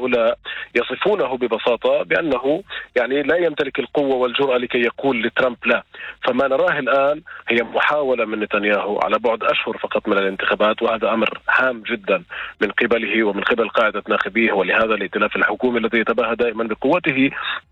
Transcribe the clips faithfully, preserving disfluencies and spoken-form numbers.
هؤلاء يصفونه ببساطة بأنه يعني لا يمتلك القوة والجرأة لكي يقول لترامب لا. فما نراه الآن هي محاولة من نتنياهو على بعد أشهر فقط من الانتخابات، وهذا أمر هام جدا من قبله ومن قبل قاعدة ناخبيه، ولهذا الائتلاف الحكومي الذي يتباهى دائما بقوته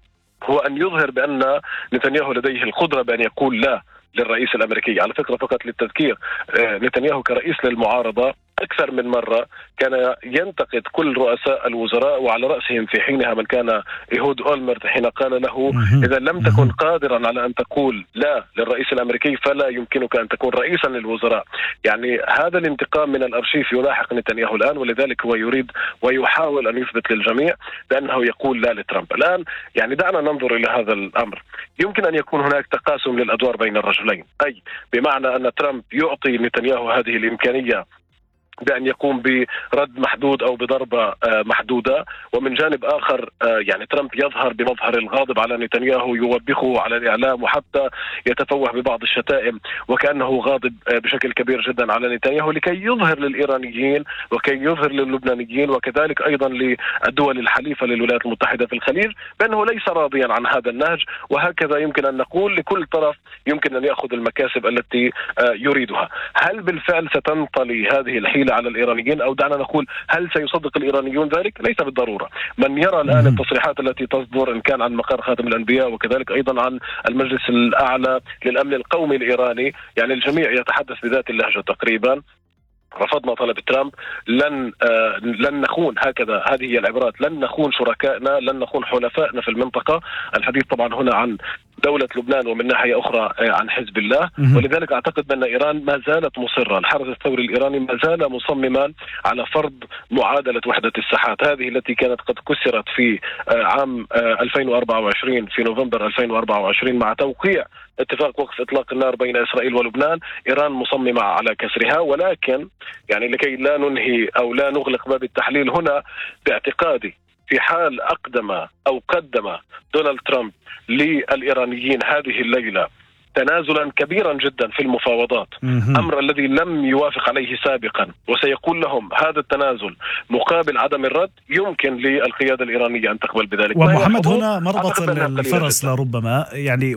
هو أن يظهر بأن نتنياهو لديه القدرة بأن يقول لا للرئيس الأمريكي. على فكرة فقط للتذكير، نتنياهو كرئيس للمعارضة أكثر من مرة كان ينتقد كل رؤساء الوزراء، وعلى رأسهم في حينها من كان إيهود أولمرت، حين قال له إذا لم تكن قادرا على أن تقول لا للرئيس الأمريكي فلا يمكنك أن تكون رئيسا للوزراء. يعني هذا الانتقام من الأرشيف يلاحق نتنياهو الآن، ولذلك هو يريد ويحاول أن يثبت للجميع بأنه يقول لا لترامب. الآن يعني دعنا ننظر إلى هذا الأمر. يمكن أن يكون هناك تقاسم للأدوار بين الرجلين، أي بمعنى أن ترامب يعطي نتنياهو هذه الإمكانية بأن يقوم برد محدود أو بضربة محدودة، ومن جانب آخر يعني ترامب يظهر بمظهر الغاضب على نتنياهو، يوبخه على الإعلام وحتى يتفوه ببعض الشتائم وكأنه غاضب بشكل كبير جدا على نتنياهو، لكي يظهر للإيرانيين وكي يظهر للبنانيين وكذلك أيضا للدول الحليفة للولايات المتحدة في الخليج بأنه ليس راضيا عن هذا النهج. وهكذا يمكن أن نقول لكل طرف يمكن أن يأخذ المكاسب التي يريدها. هل بالفعل ستنطلي هذه الحيلة على الإيرانيين، أو دعنا نقول هل سيصدق الإيرانيون ذلك؟ ليس بالضرورة. من يرى الآن التصريحات التي تصدر إن كان عن مقر خاتم الأنبياء وكذلك أيضا عن المجلس الأعلى للأمن القومي الإيراني، يعني الجميع يتحدث بذات اللهجة تقريبا: رفضنا طلب ترامب، لن آه لن نخون، هكذا هذه هي العبارات، لن نخون شركائنا، لن نخون حلفائنا في المنطقة. الحديث طبعا هنا عن دولة لبنان ومن ناحية أخرى آه عن حزب الله. ولذلك أعتقد بأن إيران ما زالت مصرة، الحرس الثوري الإيراني ما زال مصمما على فرض معادلة وحدة الساحات، هذه التي كانت قد كسرت في آه عام آه ألفين وأربعة وعشرين في نوفمبر ألفين وأربعة وعشرين مع توقيع اتفاق وقف إطلاق النار بين إسرائيل ولبنان. إيران مصممة على كسرها، ولكن يعني لكي لا ننهي أو لا نغلق باب التحليل هنا، باعتقادي في حال أقدم أو قدم دونالد ترامب للإيرانيين هذه الليلة تنازلا كبيرا جدا في المفاوضات، أمر الذي لم يوافق عليه سابقا، وسيقول لهم هذا التنازل مقابل عدم الرد، يمكن للقيادة الإيرانية أن تقبل بذلك. ومحمد هنا مربط الفرس لربما يعني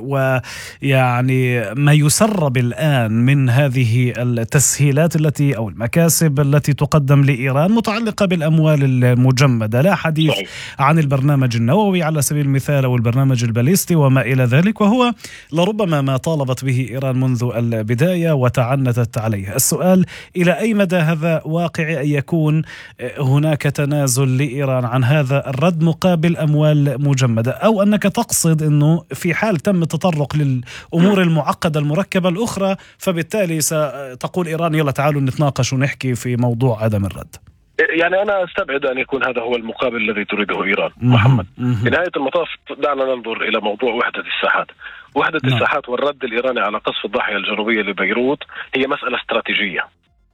ويعني ما يسرب الآن من هذه التسهيلات التي أو المكاسب التي تقدم لإيران متعلقة بالأموال المجمدة، لا حديث صحيح. عن البرنامج النووي على سبيل المثال أو البرنامج الباليستي وما إلى ذلك، وهو لربما ما طالبت به إيران منذ البداية وتعنتت عليه. السؤال: إلى أي مدى هذا واقعي أن يكون هناك تنازل لإيران عن هذا الرد مقابل أموال مجمدة، أو أنك تقصد أنه في حال تم التطرق للأمور المعقدة المركبة الأخرى فبالتالي ستقول إيران يلا تعالوا نتناقش ونحكي في موضوع عدم الرد؟ يعني أنا أستبعد أن يكون هذا هو المقابل الذي تريده إيران. محمد، في نهاية المطاف دعنا ننظر إلى موضوع وحدة الساحات. وحدة نعم. الساحات والرد الإيراني على قصف الضاحية الجنوبية لبيروت هي مسألة استراتيجية،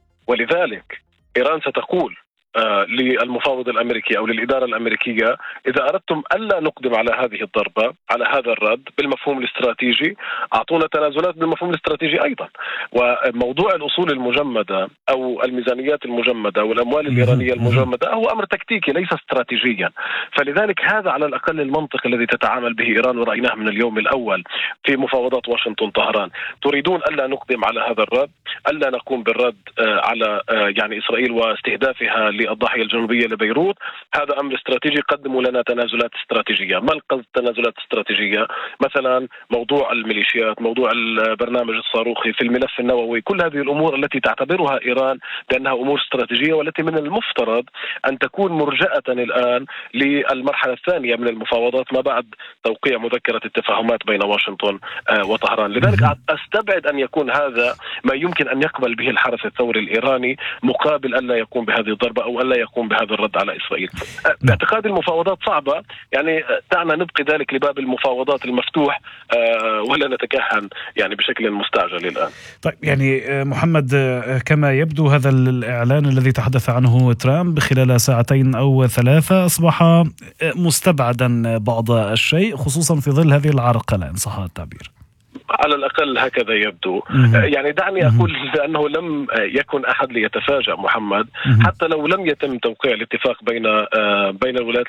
ولذلك إيران ستقول آه للمفاوض الأمريكي أو للإدارة الأمريكية: إذا أردتم ألا نقدم على هذه الضربة، على هذا الرد بالمفهوم الاستراتيجي، أعطونا تنازلات بالمفهوم الاستراتيجي أيضا. وموضوع الأصول المجمدة أو الميزانيات المجمدة والأموال الإيرانية المجمدة هو أمر تكتيكي ليس استراتيجيا. فلذلك هذا على الأقل المنطق الذي تتعامل به إيران، ورأيناه من اليوم الأول في مفاوضات واشنطن طهران. تريدون ألا نقدم على هذا الرد، ألا نقوم بالرد آه على آه يعني إسرائيل واستهدافها للضاحية الجنوبية لبيروت، هذا أمر استراتيجي، قدموا لنا تنازلات استراتيجية. ما القصد تنازلات استراتيجية؟ مثلا موضوع الميليشيات، موضوع البرنامج الصاروخي، في الملف النووي، كل هذه الأمور التي تعتبرها إيران بأنها أمور استراتيجية والتي من المفترض أن تكون مرجئة الآن للمرحلة الثانية من المفاوضات ما بعد توقيع مذكرة التفاهمات بين واشنطن وطهران. لذلك أستبعد أن يكون هذا ما يمكن أن يقبل به الحرس الثوري الإيراني مقابل أن لا يقوم بهذه الضربة أو ألا يقوم بهذا الرد على إسرائيل. باعتقاد المفاوضات صعبة، يعني دعنا نبقي ذلك لباب المفاوضات المفتوح ولا نتكهن يعني بشكل مستعجل الآن. طيب يعني محمد، كما يبدو هذا الإعلان الذي تحدث عنه ترامب خلال ساعتين أو ثلاثة أصبح مستبعدا بعض الشيء، خصوصا في ظل هذه العرقلة إن صح التعبير. على الأقل هكذا يبدو. يعني دعني أقول بأنه لم يكن أحد ليتفاجأ محمد، حتى لو لم يتم توقيع الاتفاق بين بين الولايات